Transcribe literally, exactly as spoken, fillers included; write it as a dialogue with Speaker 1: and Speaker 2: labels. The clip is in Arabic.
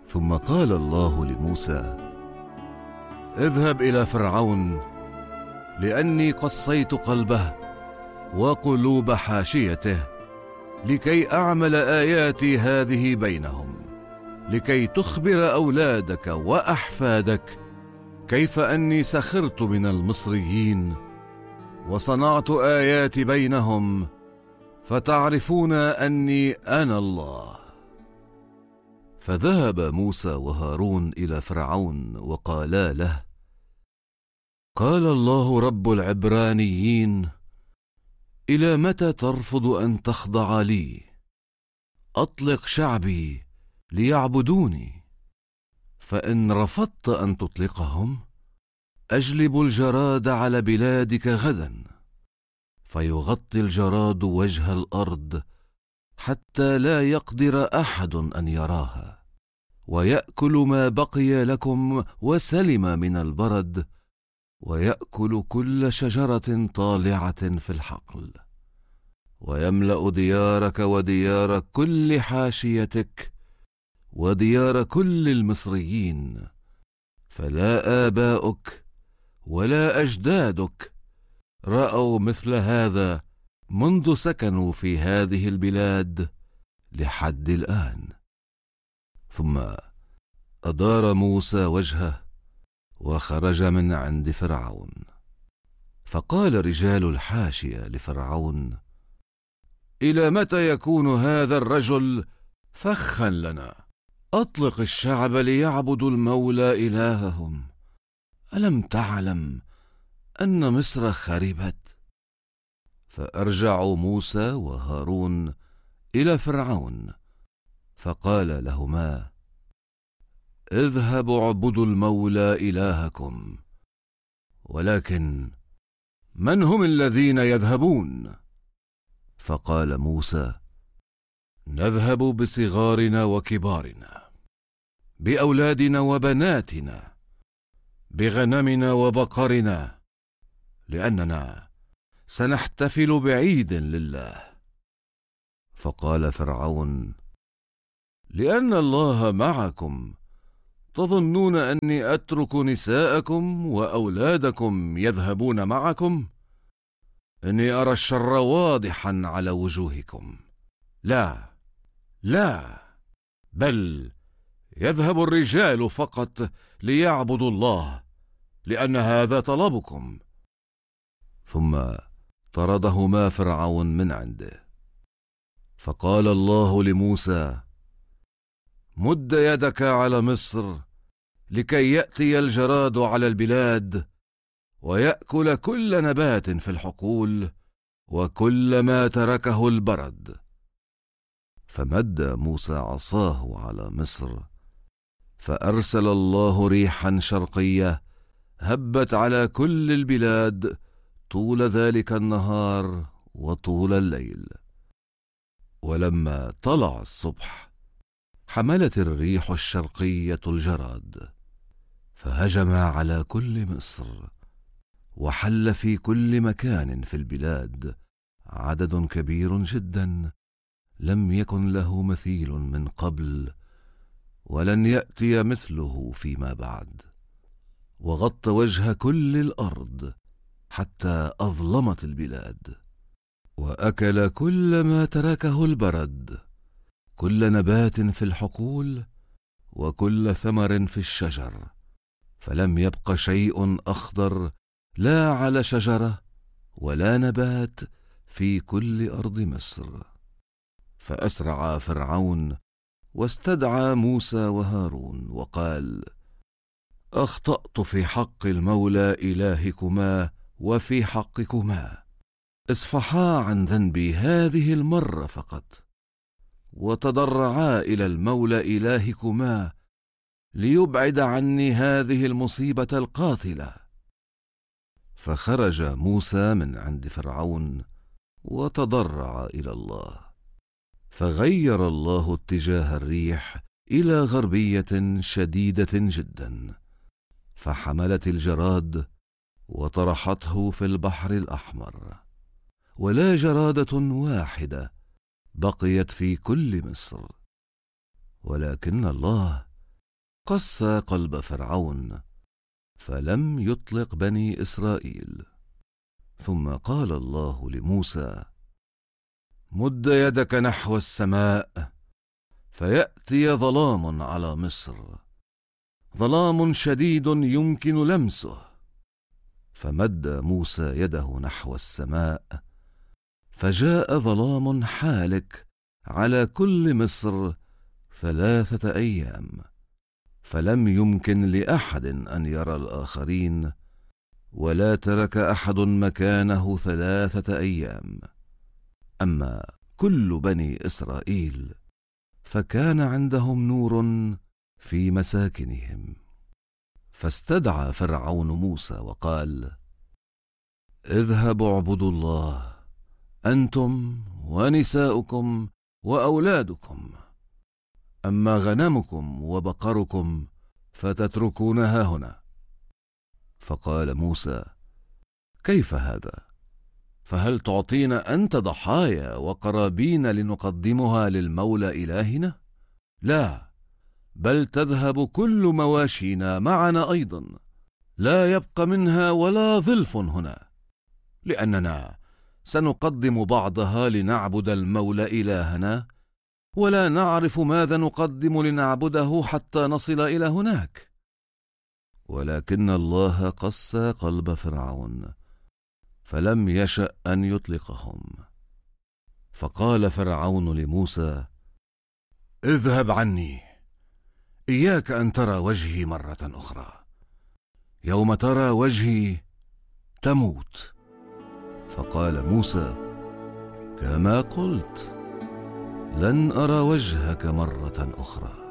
Speaker 1: ثم قال الله لموسى: اذهب إلى فرعون، لأني قصيت قلبه وقلوب حاشيته، لكي أعمل آياتي هذه بينهم، لكي تخبر أولادك وأحفادك كيف أني سخرت من المصريين وصنعت آياتي بينهم، فتعرفون أني أنا الله. فذهب موسى وهارون إلى فرعون وقالا له: قال الله رب العبرانيين: إلى متى ترفض أن تخضع لي؟ أطلق شعبي ليعبدوني. فإن رفضت أن تطلقهم، أجلب الجراد على بلادك غدا، فيغطي الجراد وجه الأرض حتى لا يقدر أحد أن يراها، ويأكل ما بقي لكم وسلم من البرد، ويأكل كل شجرة طالعة في الحقل، ويملأ ديارك وديار كل حاشيتك وديار كل المصريين، فلا آباؤك ولا أجدادك رأوا مثل هذا منذ سكنوا في هذه البلاد لحد الآن. ثم أدار موسى وجهه وخرج من عند فرعون. فقال رجال الحاشية لفرعون: إلى متى يكون هذا الرجل فخا لنا؟ أطلق الشعب ليعبدوا المولى إلههم. ألم تعلم أن مصر خربت؟ فأرجعوا موسى وهارون إلى فرعون، فقال لهما: اذهبوا اعبدوا المولى إلهكم. ولكن من هم الذين يذهبون؟ فقال موسى: نذهب بصغارنا وكبارنا، بأولادنا وبناتنا، بغنمنا وبقرنا، لأننا سنحتفل بعيد لله. فقال فرعون: لأن الله معكم تظنون أني أترك نساءكم وأولادكم يذهبون معكم؟ إني أرى الشر واضحا على وجوهكم. لا لا، بل يذهب الرجال فقط ليعبدوا الله، لأن هذا طلبكم. ثم طردهما فرعون من عنده. فقال الله لموسى: مد يدك على مصر، لكي يأتي الجراد على البلاد ويأكل كل نبات في الحقول وكل ما تركه البرد. فمد موسى عصاه على مصر، فأرسل الله ريحا شرقية هبت على كل البلاد طول ذلك النهار وطول الليل. ولما طلع الصبح حملت الريح الشرقية الجراد، فهجم على كل مصر، وحل في كل مكان في البلاد عدد كبير جدا لم يكن له مثيل من قبل، ولن يأتي مثله فيما بعد، وغطى وجه كل الأرض حتى أظلمت البلاد، وأكل كل ما تركه البرد، كل نبات في الحقول وكل ثمر في الشجر، فلم يبق شيء أخضر لا على شجرة ولا نبات في كل أرض مصر. فأسرع فرعون واستدعى موسى وهارون وقال: أخطأت في حق المولى إلهكما وفي حقكما، اصفحا عن ذنبي هذه المرة فقط، وتضرعا إلى المولى إلهكما ليبعد عني هذه المصيبة القاتلة. فخرج موسى من عند فرعون وتضرع إلى الله، فغير الله اتجاه الريح إلى غربية شديدة جدا، فحملت الجراد وطرحته في البحر الأحمر، ولا جرادة واحدة بقيت في كل مصر. ولكن الله قسى قلب فرعون فلم يطلق بني إسرائيل. ثم قال الله لموسى: مد يدك نحو السماء فيأتي ظلام على مصر، ظلام شديد يمكن لمسه. فمد موسى يده نحو السماء فجاء ظلام حالك على كل مصر ثلاثة أيام، فلم يمكن لأحد أن يرى الآخرين، ولا ترك أحد مكانه ثلاثة أيام. أما كل بني إسرائيل فكان عندهم نور في مساكنهم. فاستدعى فرعون موسى وقال: اذهبوا اعبدوا الله أنتم ونساؤكم وأولادكم، أما غنمكم وبقركم فتتركونها هنا. فقال موسى: كيف هذا؟ فهل تعطينا أنت ضحايا وقرابين لنقدمها للمولى إلهنا؟ لا، بل تذهب كل مواشينا معنا أيضا، لا يبقى منها ولا ظلف هنا، لأننا سنقدم بعضها لنعبد المولى إلهنا، ولا نعرف ماذا نقدم لنعبده حتى نصل إلى هناك. ولكن الله قسى قلب فرعون فلم يشأ أن يطلقهم. فقال فرعون لموسى: اذهب عني، إياك أن ترى وجهي مرة أخرى، يوم ترى وجهي تموت. فقال موسى: كما قلت، لن أرى وجهك مرة أخرى.